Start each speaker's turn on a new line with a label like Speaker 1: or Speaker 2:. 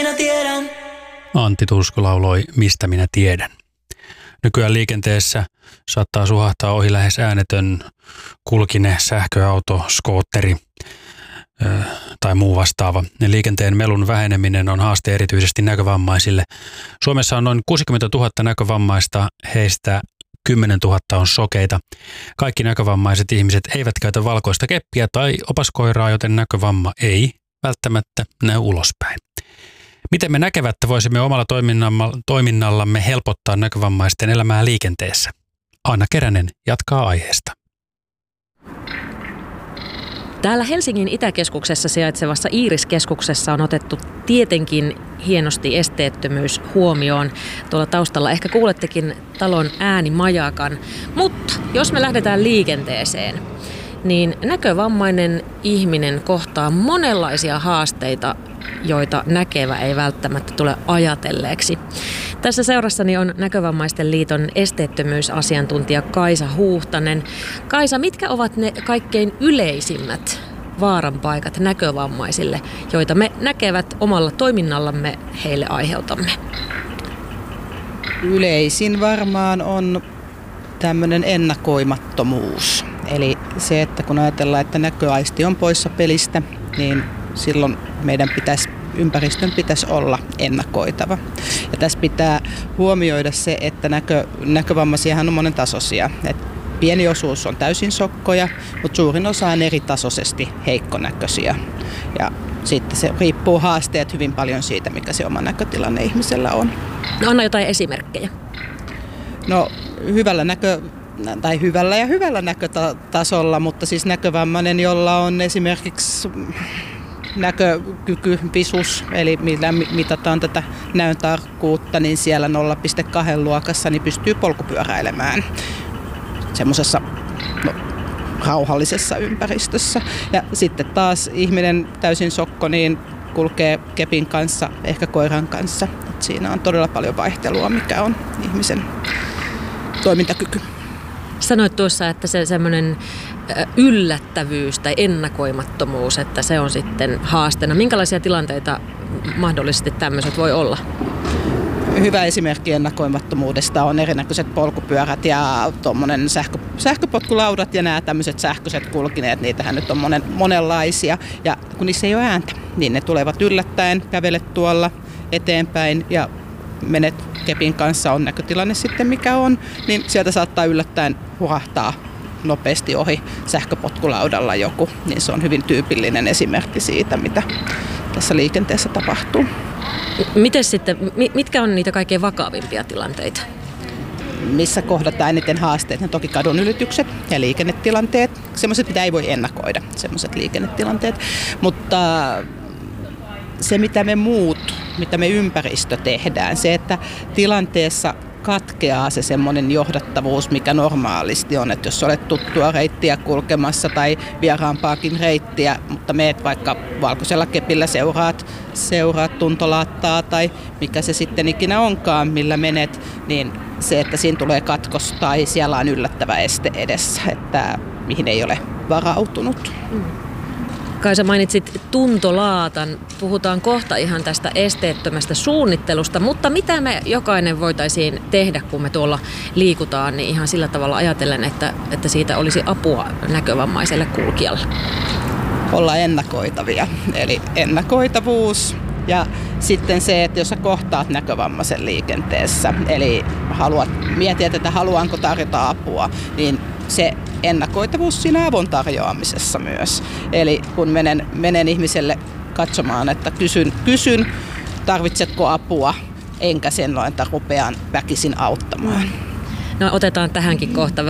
Speaker 1: minä tiedän.
Speaker 2: Antti Tursku lauloi Mistä minä tiedän. Nykyään liikenteessä saattaa suhahtaa ohi lähes äänetön kulkine, sähköauto, skootteri tai muu vastaava. Liikenteen melun väheneminen on haaste erityisesti näkövammaisille. Suomessa on noin 60 000 näkövammaista, heistä 10 000 on sokeita. Kaikki näkövammaiset ihmiset eivät käytä valkoista keppiä tai opaskoiraa, joten näkövamma ei välttämättä näy ulospäin. Miten me näkevättä voisimme omalla toiminnallamme helpottaa näkövammaisten elämää liikenteessä? Anna Keränen jatkaa aiheesta.
Speaker 3: Täällä Helsingin Itäkeskuksessa sijaitsevassa Iiris-keskuksessa on otettu tietenkin hienosti esteettömyys huomioon. Tuolla taustalla ehkä kuulettekin talon äänimajakan. Mutta jos me lähdetään liikenteeseen, niin näkövammainen ihminen kohtaa monenlaisia haasteita, joita näkevä ei välttämättä tule ajatelleeksi. Tässä seurassani on Näkövammaisten liiton esteettömyysasiantuntija Kaisa Huuhtanen. Kaisa, mitkä ovat ne kaikkein yleisimmät vaaranpaikat näkövammaisille, joita me näkevät omalla toiminnallamme heille aiheutamme?
Speaker 4: Yleisin varmaan on tämmöinen ennakoimattomuus. Eli se, että kun ajatellaan, että näköaisti on poissa pelistä, niin silloin meidän ympäristön pitäisi olla ennakoitava. Ja tässä pitää huomioida se, että näkövammaisiahan on monentasoisia. Et pieni osuus on täysin sokkoja, mutta suurin osa on eritasoisesti heikkonäköisiä. Ja sitten se riippuu haasteet hyvin paljon siitä, mikä se oma näkötilanne ihmisellä on.
Speaker 3: No anna jotain esimerkkejä.
Speaker 4: No hyvällä näkötasolla, mutta siis näkövammainen, jolla on esimerkiksi näkökyky, visus, eli millä mitataan tätä näön tarkkuutta, niin siellä 0,2 luokassa niin pystyy polkupyöräilemään semmoisessa rauhallisessa ympäristössä. Ja sitten taas ihminen täysin sokko niin kulkee kepin kanssa, ehkä koiran kanssa. Et siinä on todella paljon vaihtelua, mikä on ihmisen toimintakyky.
Speaker 3: Sanoit tuossa, että se semmoinen yllättävyys tai ennakoimattomuus, että se on sitten haasteena. Minkälaisia tilanteita mahdollisesti tämmöiset voi olla?
Speaker 4: Hyvä esimerkki ennakoimattomuudesta on erinäköiset polkupyörät ja tuommoinen sähköpotkulaudat ja nämä tämmöiset sähköiset kulkineet. Niitähän nyt on monenlaisia ja kun niissä ei ole ääntä, niin ne tulevat yllättäen, kävelet tuolla eteenpäin ja menet kepin kanssa, on näkötilanne sitten mikä on, niin sieltä saattaa yllättäen hurahtaa nopeasti ohi sähköpotkulaudalla joku, niin se on hyvin tyypillinen esimerkki siitä, mitä tässä liikenteessä tapahtuu.
Speaker 3: Miten sitten, mitkä on niitä kaikkein vakavimpia tilanteita?
Speaker 4: Missä kohdataan eniten haasteet? Ne toki kadun ylitykset ja liikennetilanteet. Semmoiset, mitä ei voi ennakoida, semmoiset liikennetilanteet. Mutta se, mitä me ympäristö tehdään, se, että tilanteessa katkeaa se semmoinen johdattavuus, mikä normaalisti on, että jos olet tuttua reittiä kulkemassa tai vieraampaakin reittiä, mutta meet vaikka valkoisella kepillä seuraat tuntolaattaa tai mikä se sitten ikinä onkaan, millä menet, niin se, että siinä tulee katkos tai siellä on yllättävä este edessä, että mihin ei ole varautunut.
Speaker 3: Kaisa, mainitsit tuntolaatan. Puhutaan kohta ihan tästä esteettömästä suunnittelusta, mutta mitä me jokainen voitaisiin tehdä, kun me tuolla liikutaan, niin ihan sillä tavalla ajatellen, että siitä olisi apua näkövammaiselle kulkijalle?
Speaker 4: Olla ennakoitavia, eli ennakoitavuus ja sitten se, että jos sä kohtaat näkövammaisen liikenteessä, eli mietit, että haluanko tarjota apua, niin se ennakoitavuus siinä avun tarjoamisessa myös. Eli kun menen ihmiselle katsomaan, että kysyn tarvitsetko apua, enkä sen noin, että rupean väkisin auttamaan.
Speaker 3: No otetaan tähänkin kohta